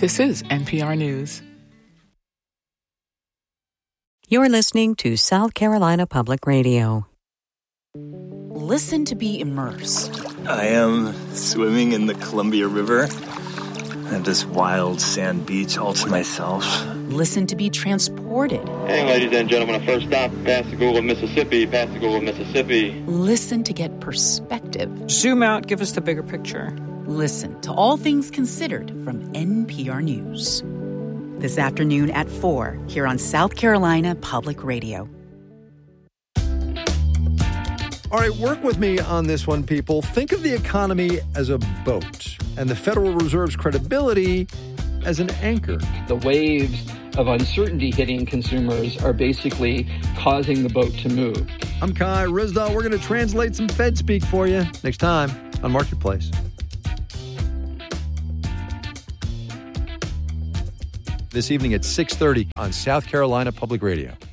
This is NPR News. You're listening to South Carolina Public Radio. Listen to be immersed. I am swimming in the Columbia River. I have this wild sand beach all to myself. Listen to be transported. Hey, ladies and gentlemen, our first stop, Pascagoula, Mississippi. Pascagoula, Mississippi. Listen to get perspective. Zoom out, give us the bigger picture. Listen to All Things Considered from NPR News. This afternoon at 4, here on South Carolina Public Radio. All right, work with me on this one, people. Think of the economy as a boat and the Federal Reserve's credibility as an anchor. The waves of uncertainty hitting consumers are basically causing the boat to move. I'm Kai Ryssdal. We're going to translate some Fed speak for you next time on Marketplace. This evening at 6:30 on South Carolina Public Radio.